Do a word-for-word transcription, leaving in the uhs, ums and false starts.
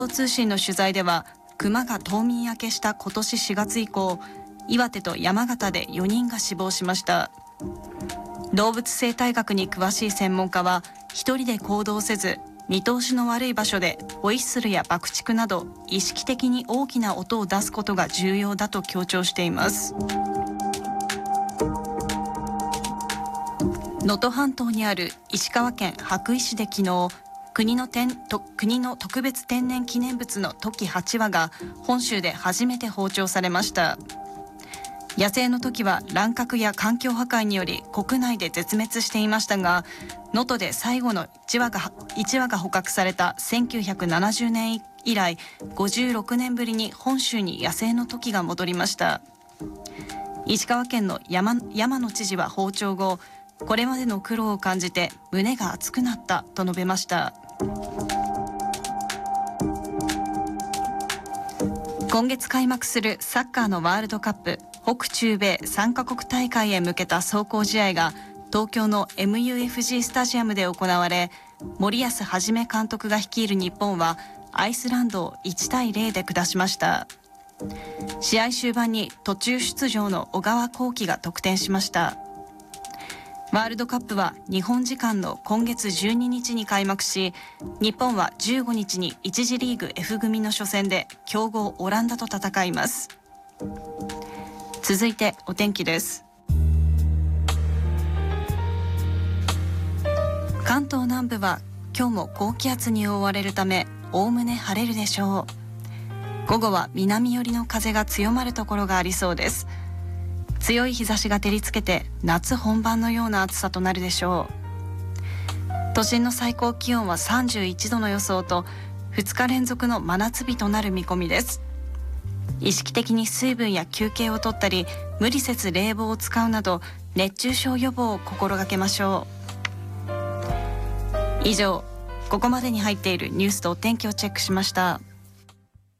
通信の取材では、熊が冬眠明けした今年しがつ以降、岩手と山形でよにんが死亡しました。動物生態学に詳しい専門家は、一人で行動せず見通しの悪い場所でホイッスルや爆竹など意識的に大きな音を出すことが重要だと強調しています。能登半島にある石川県羽咋市で昨日、国の天と国の特別天然記念物のトキはちわが本州で初めて放鳥されました。野生のトキは乱獲や環境破壊により国内で絶滅していましたが、能登で最後のいちわがいちわが捕獲されたせんきゅうひゃくななじゅうねん以来ごじゅうろくねんぶりに本州に野生のトキが戻りました。石川県の 山, 山野知事は放鳥後、これまでの苦労を感じて胸が熱くなったと述べました。今月開幕するサッカーのワールドカップ北中米さんカ国大会へ向けた壮行試合が東京の エムユーエフジー スタジアムで行われ、森保一監督が率いる日本はアイスランドをいちたいゼロで下しました。試合終盤に途中出場の小川航基が得点しました。ワールドカップは日本時間の今月じゅうににちに開幕し、日本はじゅうごにちにいち次リーグ F 組の初戦で強豪オランダと戦います。続いてお天気です。関東南部は今日も高気圧に覆われるため、おおむね晴れるでしょう。午後は南寄りの風が強まるところがありそうです。強い日差しが照りつけて夏本番のような暑さとなるでしょう。都心の最高気温はさんじゅういちどの予想と、ふつか連続の真夏日となる見込みです。意識的に水分や休憩をとったり、無理せず冷房を使うなど熱中症予防を心がけましょう。以上、ここまでに入っているニュースとお天気をチェックしました。